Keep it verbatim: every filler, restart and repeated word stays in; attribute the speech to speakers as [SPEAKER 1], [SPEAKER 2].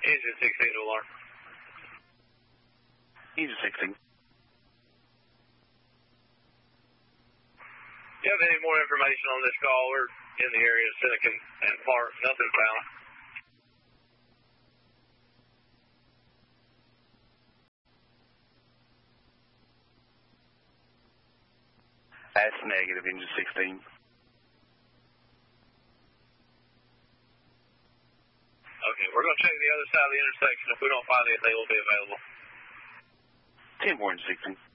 [SPEAKER 1] Engine sixteen to alarm.
[SPEAKER 2] Engine sixteen.
[SPEAKER 1] Do you have any more information on this call? We're in the area of Seneca and Park. Nothing found.
[SPEAKER 2] That's negative, Engine sixteen.
[SPEAKER 1] Okay, we're going to check the other side of the intersection. If we don't find anything, we'll be available.
[SPEAKER 2] ten four, Engine sixteen.